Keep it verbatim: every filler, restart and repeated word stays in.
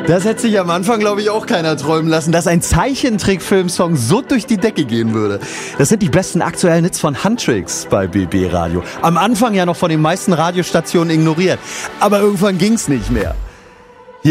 Das hätte sich am Anfang, glaube ich, auch keiner träumen lassen, dass ein Zeichentrickfilm-Song so durch die Decke gehen würde. Das sind die besten aktuellen Hits von Huntrix bei B B Radio. Am Anfang ja noch von den meisten Radiostationen ignoriert. Aber irgendwann ging's nicht mehr.